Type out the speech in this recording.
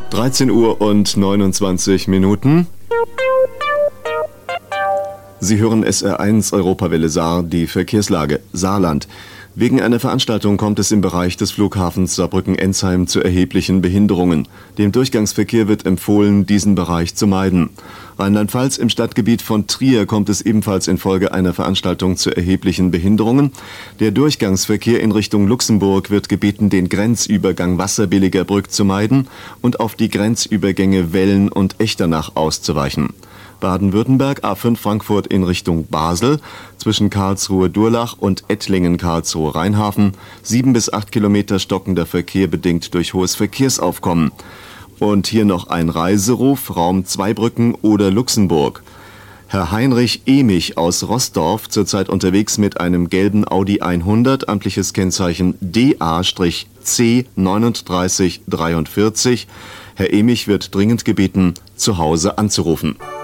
13 Uhr und 29 Minuten. Sie hören SR1 Europawelle Saar, die Verkehrslage Saarland. Wegen einer Veranstaltung kommt es im Bereich des Flughafens Saarbrücken-Ensheim zu erheblichen Behinderungen. Dem Durchgangsverkehr wird empfohlen, diesen Bereich zu meiden. Rheinland-Pfalz im Stadtgebiet von Trier kommt es ebenfalls infolge einer Veranstaltung zu erheblichen Behinderungen. Der Durchgangsverkehr in Richtung Luxemburg wird gebeten, den Grenzübergang Wasserbilliger Brück zu meiden und auf die Grenzübergänge Wellen und Echternach auszuweichen. Baden-Württemberg A5 Frankfurt in Richtung Basel, zwischen Karlsruhe-Durlach und Ettlingen-Karlsruhe-Rheinhafen, 7 bis 8 Kilometer stockender Verkehr bedingt durch hohes Verkehrsaufkommen. Und hier noch ein Reiseruf, Raum Zweibrücken oder Luxemburg. Herr Heinrich Emich aus Roßdorf, zurzeit unterwegs mit einem gelben Audi 100, amtliches Kennzeichen DA-C3943. Herr Emich wird dringend gebeten, zu Hause anzurufen.